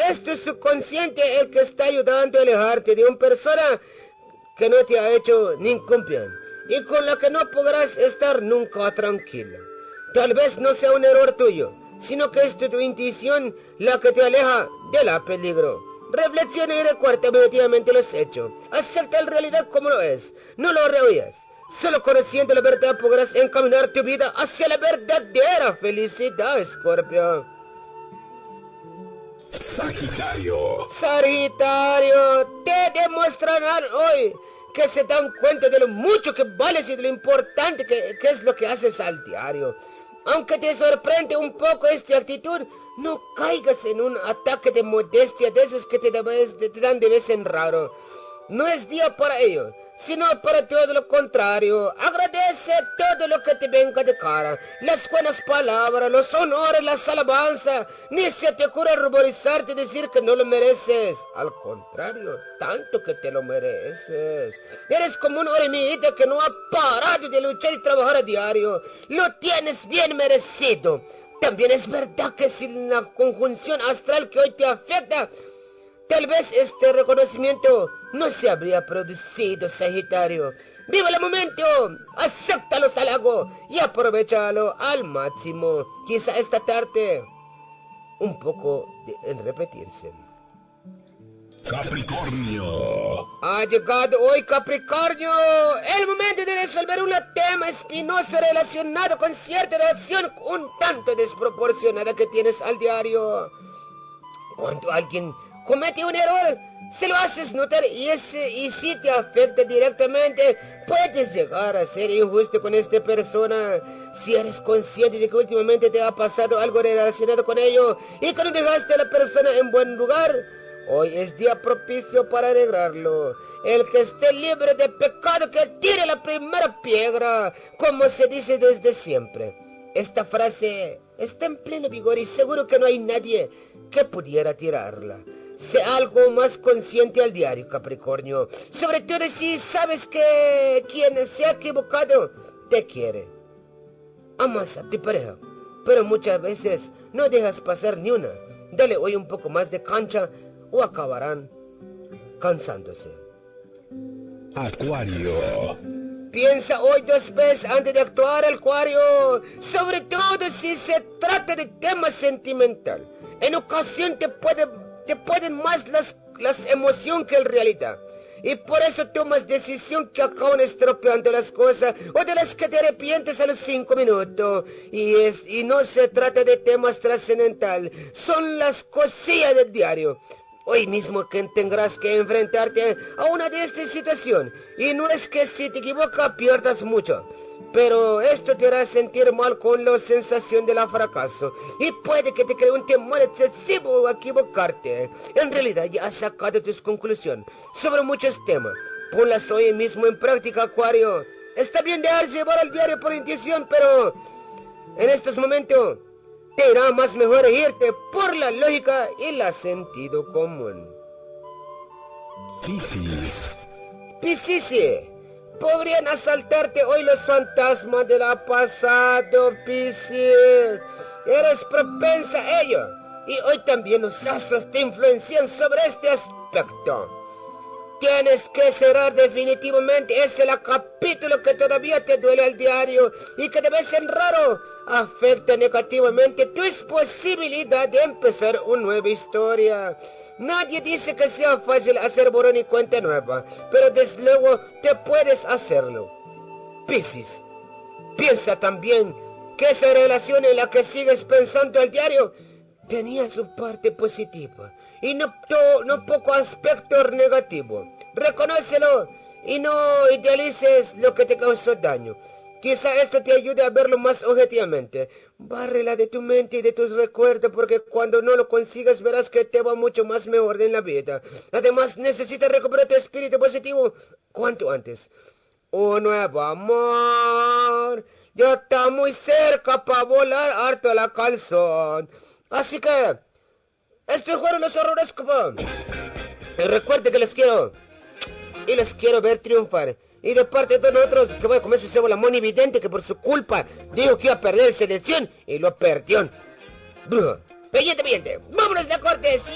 es tu subconsciente el que está ayudando a alejarte de una persona que no te ha hecho ningún bien y con la que no podrás estar nunca tranquilo. Tal vez no sea un error tuyo, sino que es tu intuición la que te aleja del peligro. Reflexiona y recuerda objetivamente los hechos. Acepta la realidad como lo es. No lo rehuyas. Solo conociendo la verdad podrás encaminar tu vida hacia la verdadera felicidad, Escorpio. Sagitario. Sagitario, te demostrarán hoy que se dan cuenta de lo mucho que vales y de lo importante que es lo que haces al diario. Aunque te sorprende un poco esta actitud, no caigas en un ataque de modestia de esos que te dan de vez en raro. No es día para ello, sino para todo lo contrario. Agradece todo lo que te venga de cara, las buenas palabras, los honores, las alabanzas. Ni se te ocurra ruborizarte y decir que no lo mereces. Al contrario, tanto que te lo mereces. Eres como una hormiguita que no ha parado de luchar y trabajar a diario. Lo tienes bien merecido. También es verdad que sin la conjunción astral que hoy te afecta, tal vez este reconocimiento no se habría producido, Sagitario. ¡Viva el momento! Acepta los halagos y aprovechalo al máximo. Quizá esta tarde un poco en repetirse. Capricornio. Ha llegado hoy, Capricornio, el momento de resolver un tema espinoso relacionado con cierta reacción un tanto desproporcionada que tienes al diario. Cuando alguien comete un error, se lo haces notar y si te afecta directamente, puedes llegar a ser injusto con esta persona. Si eres consciente de que últimamente te ha pasado algo relacionado con ello y que no dejaste a la persona en buen lugar, hoy es día propicio para arreglarlo. El que esté libre de pecado, que tire la primera piedra, como se dice desde siempre. Esta frase está en pleno vigor y seguro que no hay nadie que pudiera tirarla. Sé algo más consciente al diario, Capricornio. Sobre todo si sabes que quien se ha equivocado te quiere. Amas a tu pareja, pero muchas veces no dejas pasar ni una. Dale hoy un poco más de cancha o acabarán cansándose. Acuario. Piensa hoy 2 veces antes de actuar, Acuario, sobre todo si se trata de tema sentimental. En ocasión te pueden más las emociones que la realidad. Y por eso tomas decisiones que acaban estropeando las cosas o de las que te arrepientes a los 5 minutos. Y no se trata de temas trascendentales, son las cosillas del diario. Hoy mismo que tendrás que enfrentarte a una de estas situaciones. Y no es que si te equivocas pierdas mucho, pero esto te hará sentir mal con la sensación del fracaso. Y puede que te cree un temor excesivo a equivocarte. En realidad ya has sacado tus conclusiones sobre muchos temas. Ponlas hoy mismo en práctica, Acuario. Está bien dejarse llevar al diario por intuición, pero en estos momentos te irá más mejor irte por la lógica y el sentido común. Piscis, podrían asaltarte hoy los fantasmas del pasado, Piscis. Eres propensa a ello. Y hoy también los astros te influencian sobre este aspecto. Tienes que cerrar definitivamente ese capítulo que todavía te duele al diario y que de vez en raro afecta negativamente tu posibilidad de empezar una nueva historia. Nadie dice que sea fácil hacer borrón y cuenta nueva, pero desde luego te puedes hacerlo. Piscis, piensa también que esa relación en la que sigues pensando al diario tenía su parte positiva y no poco aspecto negativo. Reconócelo y no idealices lo que te causó daño. Quizá esto te ayude a verlo más objetivamente. Bárrela de tu mente y de tus recuerdos, porque cuando no lo consigas verás que te va mucho más mejor en la vida. Además, necesitas recuperar tu espíritu positivo cuanto antes. Un nuevo amor ya está muy cerca para volar harto la calzón. Así que estos fueron los horóscopos. Y recuerden que les quiero ver triunfar. Y de parte de todos nosotros, que voy a comer su cebola monividente, que por su culpa dijo que iba a perder la selección y lo perdió. Brujo, pendiente, vámonos de cortes.